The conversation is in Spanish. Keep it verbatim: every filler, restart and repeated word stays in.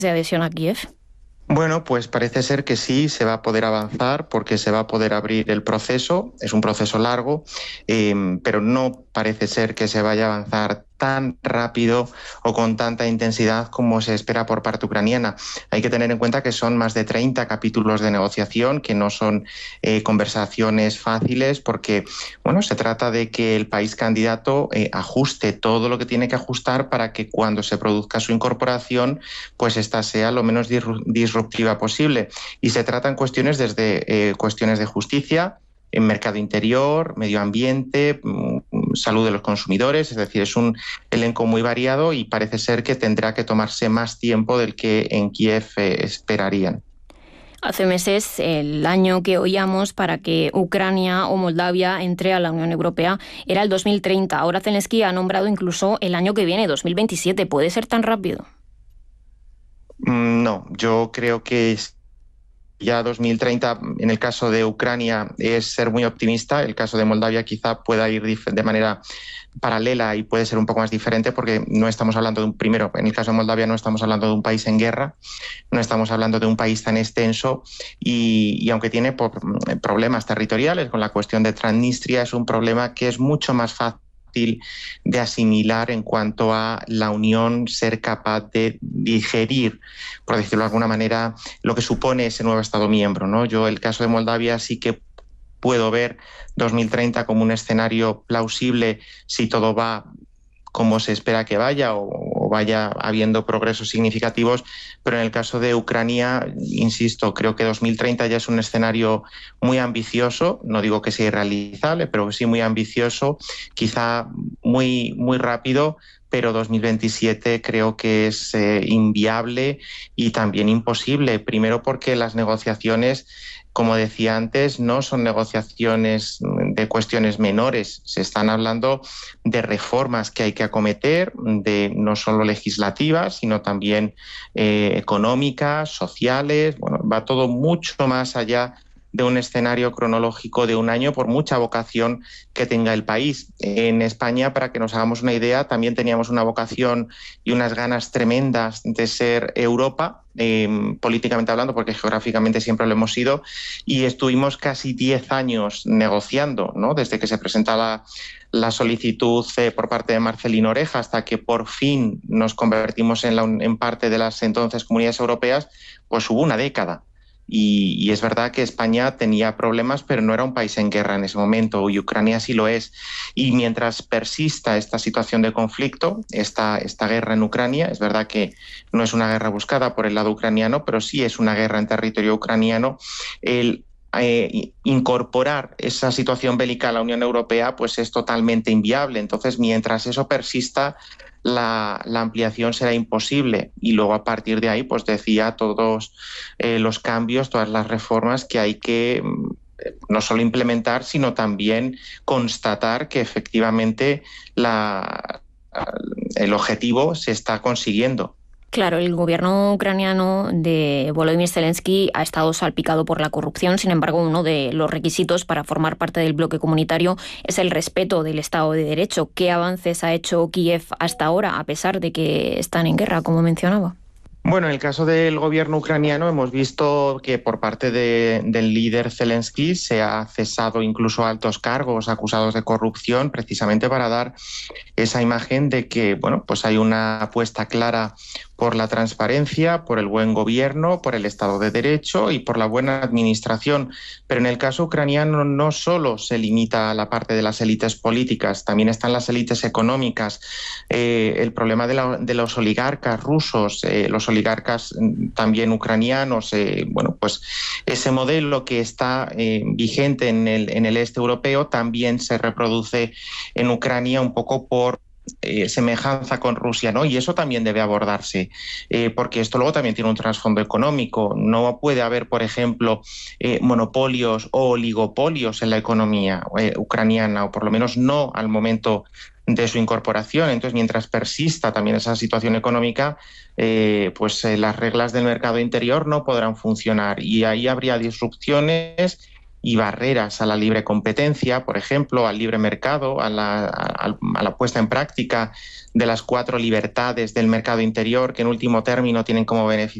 de adhesión a Kiev? Bueno, pues parece ser que sí, se va a poder avanzar porque se va a poder abrir el proceso. Es un proceso largo, eh, pero no parece ser que se vaya a avanzar tan rápido o con tanta intensidad como se espera por parte ucraniana. Hay que tener en cuenta que son más de treinta capítulos de negociación, que no son eh, conversaciones fáciles, porque bueno, se trata de que el país candidato eh, ajuste todo lo que tiene que ajustar para que cuando se produzca su incorporación, pues esta sea lo menos disruptiva posible. Y se tratan cuestiones desde eh, cuestiones de justicia, en mercado interior, medio ambiente, salud de los consumidores, es decir, es un elenco muy variado y parece ser que tendrá que tomarse más tiempo del que en Kiev eh, esperarían. Hace meses, el año que oíamos para que Ucrania o Moldavia entre a la Unión Europea era el dos mil treinta. Ahora Zelensky ha nombrado incluso el año que viene, dos mil veintisiete. ¿Puede ser tan rápido? No, yo creo que es ya dos mil treinta, en el caso de Ucrania, es ser muy optimista. El caso de Moldavia quizá pueda ir de manera paralela y puede ser un poco más diferente, porque no estamos hablando de un, primero, en el caso de Moldavia no estamos hablando de un país en guerra, no estamos hablando de un país tan extenso y, y aunque tiene por, problemas territoriales con la cuestión de Transnistria, es un problema que es mucho más fácil de asimilar en cuanto a la Unión ser capaz de digerir, por decirlo de alguna manera, lo que supone ese nuevo Estado miembro, ¿no? Yo el caso de Moldavia sí que puedo ver dos mil treinta como un escenario plausible si todo va como se espera que vaya o, o vaya habiendo progresos significativos, pero en el caso de Ucrania, insisto, creo que dos mil treinta ya es un escenario muy ambicioso, no digo que sea irrealizable, pero sí muy ambicioso, quizá muy, muy rápido, pero dos mil veintisiete creo que es eh, inviable y también imposible, primero porque las negociaciones, como decía antes, no son negociaciones de cuestiones menores. Se están hablando de reformas que hay que acometer, de no solo legislativas, sino también eh, económicas, sociales. Bueno, va todo mucho más allá de un escenario cronológico de un año, por mucha vocación que tenga el país. En España, para que nos hagamos una idea, también teníamos una vocación y unas ganas tremendas de ser Europa, eh, políticamente hablando, porque geográficamente siempre lo hemos sido, y estuvimos casi diez años negociando, ¿no? Desde que se presentaba la solicitud eh, por parte de Marcelino Oreja hasta que por fin nos convertimos en, la, en parte de las entonces comunidades europeas, pues hubo una década. Y, y es verdad que España tenía problemas, pero no era un país en guerra en ese momento, y Ucrania sí lo es. Y mientras persista esta situación de conflicto, esta, esta guerra en Ucrania, es verdad que no es una guerra buscada por el lado ucraniano, pero sí es una guerra en territorio ucraniano, el Eh, incorporar esa situación bélica a la Unión Europea pues es totalmente inviable. Entonces, mientras eso persista, la, la ampliación será imposible. Y luego, a partir de ahí, pues decía todos eh, los cambios, todas las reformas que hay que no solo implementar, sino también constatar que efectivamente la, el objetivo se está consiguiendo. Claro, el gobierno ucraniano de Volodymyr Zelensky ha estado salpicado por la corrupción. Sin embargo, uno de los requisitos para formar parte del bloque comunitario es el respeto del Estado de Derecho. ¿Qué avances ha hecho Kiev hasta ahora, a pesar de que están en guerra, como mencionaba? Bueno, en el caso del gobierno ucraniano hemos visto que por parte de, del líder Zelensky se ha cesado incluso altos cargos acusados de corrupción, precisamente para dar esa imagen de que, bueno, pues hay una apuesta clara por la transparencia, por el buen gobierno, por el Estado de Derecho y por la buena administración. Pero en el caso ucraniano no solo se limita a la parte de las élites políticas, también están las élites económicas. Eh, el problema de, la, de los oligarcas rusos, eh, los oligarcas también ucranianos, eh, bueno, pues ese modelo que está eh, vigente en el, en el este europeo también se reproduce en Ucrania un poco por Eh, semejanza con Rusia, ¿no? Y eso también debe abordarse, eh, porque esto luego también tiene un trasfondo económico. No puede haber, por ejemplo, eh, monopolios o oligopolios en la economía eh, ucraniana, o por lo menos no al momento de su incorporación. Entonces, mientras persista también esa situación económica, eh, pues eh, las reglas del mercado interior no podrán funcionar y ahí habría disrupciones y barreras a la libre competencia, por ejemplo, al libre mercado, a la, a, a la puesta en práctica de las cuatro libertades del mercado interior, que en último término tienen como beneficio